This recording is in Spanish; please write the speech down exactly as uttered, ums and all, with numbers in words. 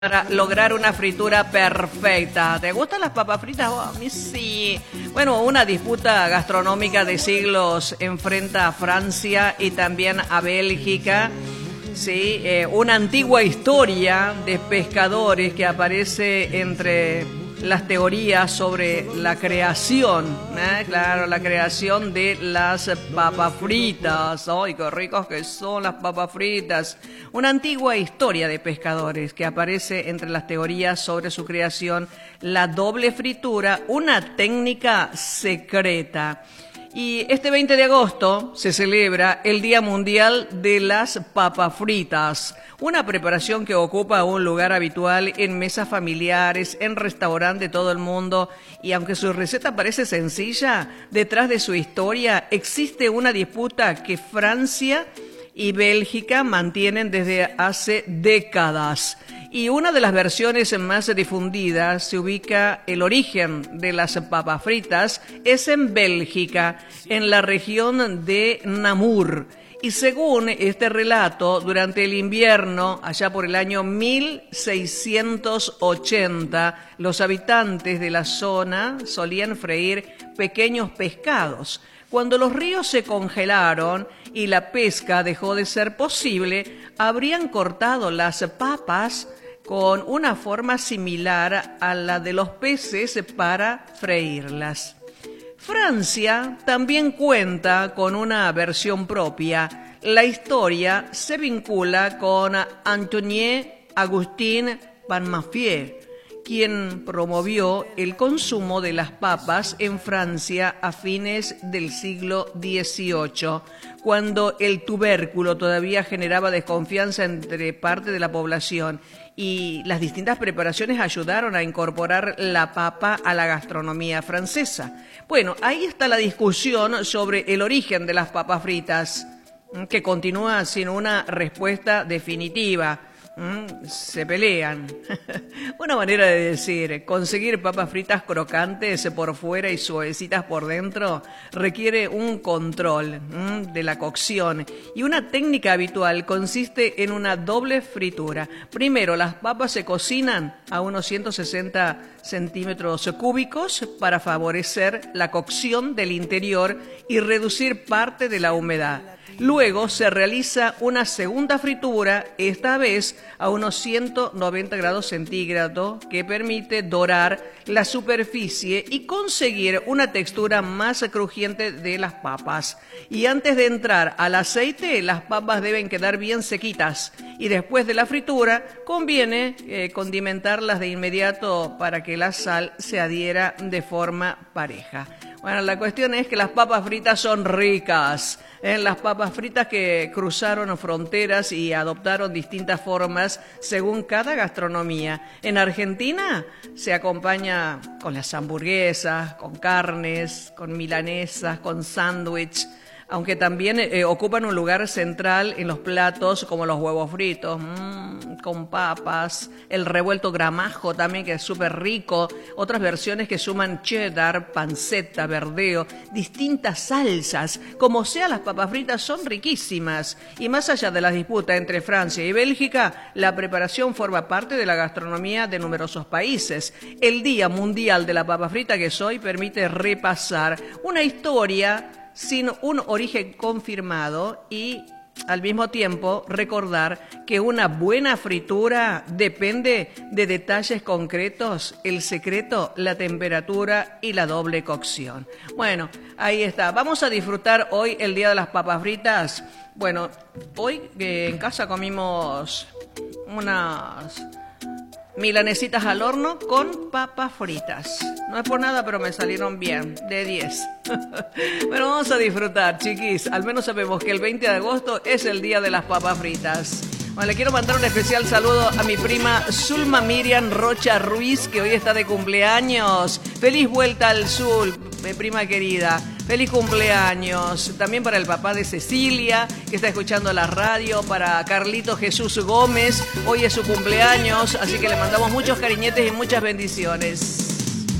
Para lograr una fritura perfecta. ¿Te gustan las papas fritas? Oh, a mí sí. Bueno, una disputa gastronómica de siglos enfrenta a Francia y también a Bélgica. Sí, eh, una antigua historia de pescadores que aparece entre las teorías sobre la creación, ¿eh? Claro, la creación de las papas fritas. ¡Ay, qué ricos que son las papas fritas! Una antigua historia de pescadores que aparece entre las teorías sobre su creación, la doble fritura, una técnica secreta. Y este veinte de agosto se celebra el Día Mundial de las Papas Fritas, una preparación que ocupa un lugar habitual en mesas familiares, en restaurantes de todo el mundo, y aunque su receta parece sencilla, detrás de su historia existe una disputa que Francia y Bélgica mantienen desde hace décadas. Y una de las versiones más difundidas se ubica el origen de las papas fritas es en Bélgica, en la región de Namur. Y según este relato, durante el invierno, allá por el año mil seiscientos ochenta, los habitantes de la zona solían freír pequeños pescados. Cuando los ríos se congelaron y la pesca dejó de ser posible, habrían cortado las papas con una forma similar a la de los peces para freírlas. Francia también cuenta con una versión propia. La historia se vincula con Antoine Augustin Panmafier, quien promovió el consumo de las papas en Francia a fines del siglo dieciocho, cuando el tubérculo todavía generaba desconfianza entre parte de la población, y las distintas preparaciones ayudaron a incorporar la papa a la gastronomía francesa. Bueno, ahí está la discusión sobre el origen de las papas fritas, que continúa sin una respuesta definitiva. Mm, se pelean. Una manera de decir, conseguir papas fritas crocantes por fuera y suavecitas por dentro requiere un control mm, de la cocción, y una técnica habitual consiste en una doble fritura. Primero, las papas se cocinan a unos ciento sesenta centímetros cúbicos para favorecer la cocción del interior y reducir parte de la humedad. Luego se realiza una segunda fritura, esta vez a unos ciento noventa grados centígrados, que permite dorar la superficie y conseguir una textura más crujiente de las papas. Y antes de entrar al aceite, las papas deben quedar bien sequitas. Y después de la fritura, conviene eh, condimentarlas de inmediato para que la sal se adhiera de forma pareja. Bueno, la cuestión es que las papas fritas son ricas. En las papas fritas que cruzaron fronteras y adoptaron distintas formas según cada gastronomía. En Argentina se acompaña con las hamburguesas, con carnes, con milanesas, con sándwich, aunque también eh, ocupan un lugar central en los platos como los huevos fritos, mmm, con papas, el revuelto gramajo también, que es súper rico, otras versiones que suman cheddar, panceta, verdeo, distintas salsas. Como sea, las papas fritas son riquísimas, y más allá de la disputa entre Francia y Bélgica, la preparación forma parte de la gastronomía de numerosos países. El Día Mundial de la Papa Frita que es hoy permite repasar una historia sin un origen confirmado y al mismo tiempo recordar que una buena fritura depende de detalles concretos, el secreto, la temperatura y la doble cocción. Bueno, ahí está. Vamos a disfrutar hoy el Día de las Papas Fritas. Bueno, hoy eh, en casa comimos unas milanesitas al horno con papas fritas. No es por nada, pero me salieron bien, de diez. Bueno, vamos a disfrutar, chiquis. Al menos sabemos que el veinte de agosto es el día de las papas fritas. Bueno, le quiero mandar un especial saludo a mi prima Zulma Miriam Rocha Ruiz, que hoy está de cumpleaños. Feliz vuelta al sur, mi prima querida. Feliz cumpleaños. También para el papá de Cecilia, que está escuchando la radio. Para Carlito Jesús Gómez, hoy es su cumpleaños, así que le mandamos muchos cariñetes y muchas bendiciones.